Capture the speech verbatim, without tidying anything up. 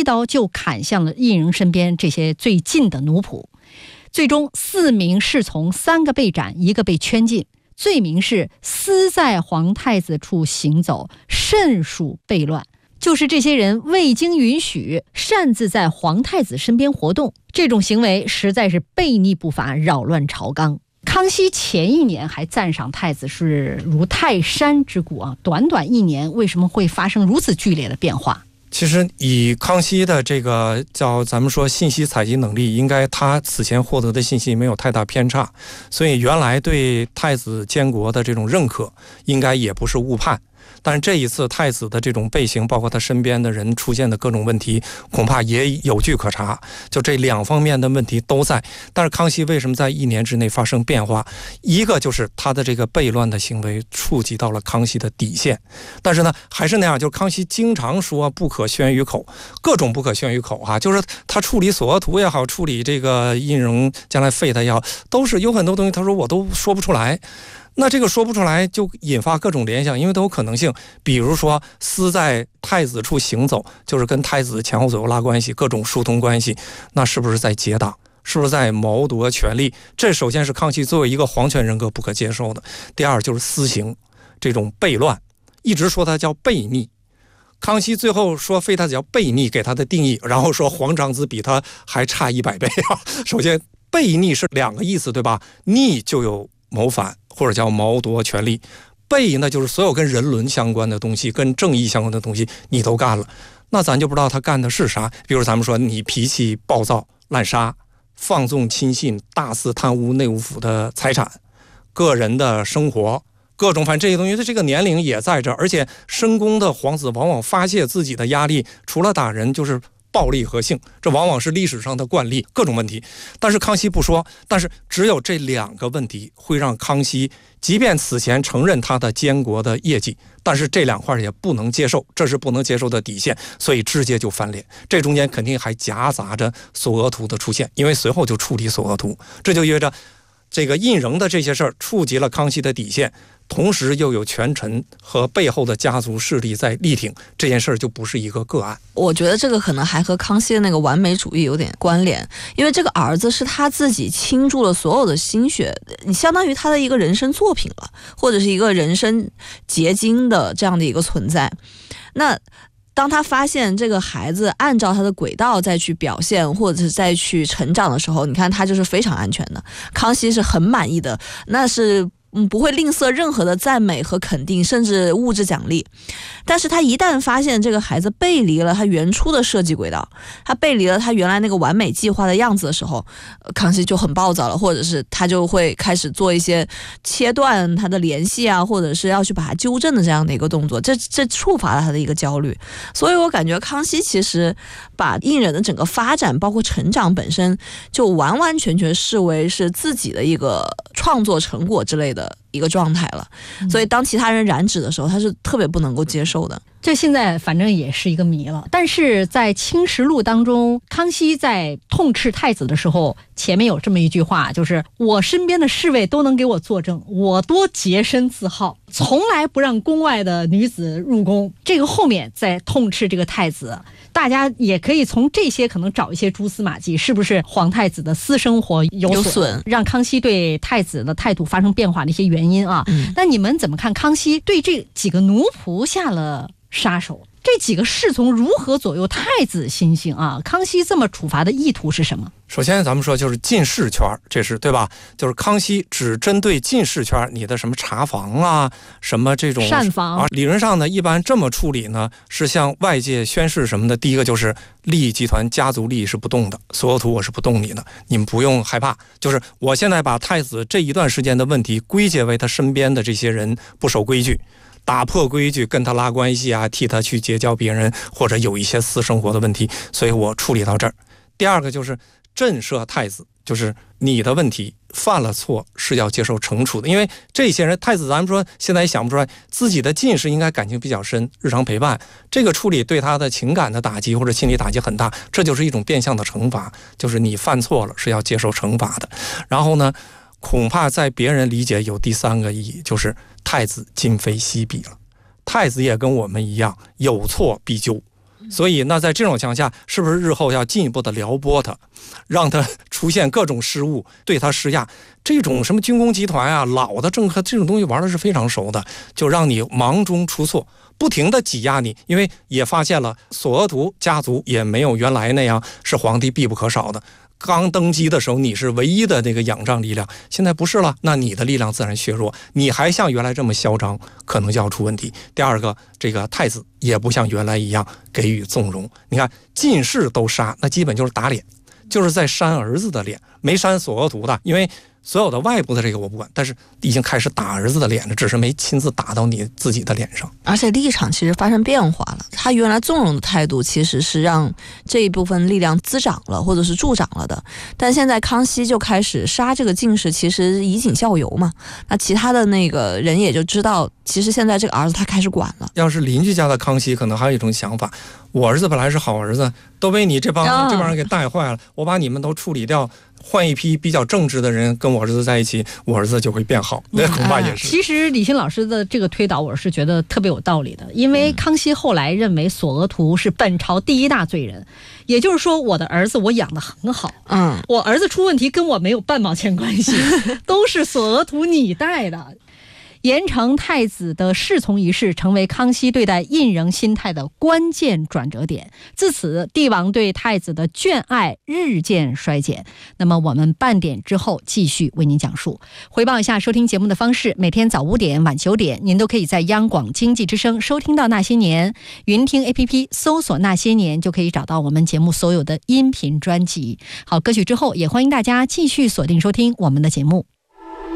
一刀就砍向了胤禛身边这些最近的奴仆。最终四名侍从，三个被斩，一个被圈禁，罪名是私在皇太子处行走，甚属悖乱。就是这些人未经允许擅自在皇太子身边活动，这种行为实在是悖逆不法，扰乱朝纲。康熙前一年还赞赏太子是如泰山之谷啊，短短一年为什么会发生如此剧烈的变化？ 其实以康熙的这个叫咱们说信息采集能力，应该他此前获得的信息没有太大偏差，所以原来对太子监国的这种认可应该也不是误判。但是这一次太子的这种背行，包括他身边的人出现的各种问题，恐怕也有据可查，就这两方面的问题都在。但是康熙为什么在一年之内发生变化？一个就是他的这个悖乱的行为触及到了康熙的底线，但是呢还是那样，就是康熙经常说不可宣于口，各种不可宣于口哈、啊，就是他处理索额图也好，处理这个胤禛将来废他也好，都是有很多东西他说我都说不出来。那这个说不出来就引发各种联想，因为都有可能性，比如说私在太子处行走，就是跟太子前后左右拉关系，各种疏通关系，那是不是在结党，是不是在谋夺权力？这首先是康熙作为一个皇权人格不可接受的。第二就是私刑，这种悖乱，一直说它叫悖逆。康熙最后说废太子叫悖逆，给他的定义，然后说皇长子比他还差一百倍啊。首先悖逆是两个意思，对吧？逆就有谋反或者叫谋夺权力，悖呢就是所有跟人伦相关的东西，跟正义相关的东西你都干了，那咱就不知道他干的是啥。比如咱们说你脾气暴躁滥杀，放纵亲信，大肆贪污内务府的财产，个人的生活，各种反正这些东西，这个年龄也在这儿，而且深宫的皇子往往发泄自己的压力，除了打人就是暴力和性，这往往是历史上的惯例，各种问题。但是康熙不说，但是只有这两个问题会让康熙，即便此前承认他的监国的业绩，但是这两块也不能接受，这是不能接受的底线，所以直接就翻脸。这中间肯定还夹杂着索额图的出现，因为随后就处理索额图，这就意味着这个胤禛的这些事儿触及了康熙的底线，同时又有权臣和背后的家族势力在力挺，这件事儿就不是一个个案。 我觉得这个可能还和康熙的那个完美主义有点关联，因为这个儿子是他自己倾注了所有的心血，你相当于他的一个人生作品了，或者是一个人生结晶的这样的一个存在。那当他发现这个孩子按照他的轨道再去表现或者是再去成长的时候，你看他就是非常安全的，康熙是很满意的，那是嗯，不会吝啬任何的赞美和肯定，甚至物质奖励。但是他一旦发现这个孩子背离了他原初的设计轨道，他背离了他原来那个完美计划的样子的时候，康熙就很暴躁了，或者是他就会开始做一些切断他的联系啊，或者是要去把他纠正的这样的一个动作，这这触发了他的一个焦虑。所以我感觉康熙其实把胤禛的整个发展包括成长本身就完完全全视为是自己的一个创作成果之类的一个状态了，所以当其他人染指的时候，他是特别不能够接受的。 这现在反正也是一个谜了。但是在《清实录》当中，康熙在痛斥太子的时候，前面有这么一句话，就是我身边的侍卫都能给我作证，我多洁身自好，从来不让宫外的女子入宫。这个后面在痛斥这个太子，大家也可以从这些可能找一些蛛丝马迹，是不是皇太子的私生活有 损, 有损让康熙对太子的态度发生变化的一些原因啊？嗯、那你们怎么看康熙对这几个奴仆下了杀手？这几个侍从如何左右太子心性啊？康熙这么处罚的意图是什么？ 首先咱们说就是进士圈，这是对吧？就是康熙只针对进士圈，你的什么茶房啊，什么这种膳房啊， 理论上呢，一般这么处理呢，是向外界宣示什么的？第一个就是利益集团家族利益是不动的，所有图我是不动你的，你们不用害怕。就是我现在把太子这一段时间的问题归结为他身边的这些人不守规矩，打破规矩，跟他拉关系啊，替他去结交别人，或者有一些私生活的问题，所以我处理到这儿。第二个就是震慑太子，就是你的问题犯了错是要接受惩处的，因为这些人太子咱们说现在也想不出来，自己的近视应该感情比较深，日常陪伴，这个处理对他的情感的打击或者心理打击很大，这就是一种变相的惩罚，就是你犯错了是要接受惩罚的。然后呢，恐怕在别人理解有第三个意义，就是太子今非昔比了，太子也跟我们一样有错必纠， 所以那在这种情况下，是不是日后要进一步的撩拨他，让他出现各种失误，对他施压？这种什么军工集团啊，老的政客这种东西玩的是非常熟的，就让你忙中出错，不停的挤压你，因为也发现了索额图家族也没有原来那样是皇帝必不可少的。刚登基的时候，你是唯一的那个仰仗力量，现在不是了，那你的力量自然削弱，你还像原来这么嚣张，可能就要出问题。第二个，这个太子也不像原来一样给予纵容，你看进士都杀，那基本就是打脸，就是在扇儿子的脸，没扇索额图的，因为所有的外部的这个我不管，但是已经开始打儿子的脸了，只是没亲自打到你自己的脸上。 而且立场其实发生变化了，他原来纵容的态度其实是让这一部分力量滋长了，或者是助长了的。但现在康熙就开始杀这个进士，其实以儆效尤嘛。那其他的那个人也就知道，其实现在这个儿子他开始管了。 要是邻居家的康熙，可能还有一种想法，我儿子本来是好儿子，都被你这帮、哦、这帮人给带坏了，我把你们都处理掉，换一批比较正直的人跟我儿子在一起，我儿子就会变好。那恐怕也是。 其实李欣老师的这个推导，我是觉得特别有道理的，因为康熙后来认为索额图是本朝第一大罪人，也就是说，我的儿子我养得很好，嗯，我儿子出问题跟我没有半毛钱关系，都是索额图你带的。严惩太子的侍从一事成为康熙对待胤禛心态的关键转折点，自此帝王对太子的眷爱日渐衰减。那么我们半点之后继续为您讲述。回报一下收听节目的方式，每天早五点晚九点您都可以在央广经济之声收听到那些年，云听 A P P 搜索那些年就可以找到我们节目所有的音频专辑。好，歌曲之后也欢迎大家继续锁定收听我们的节目。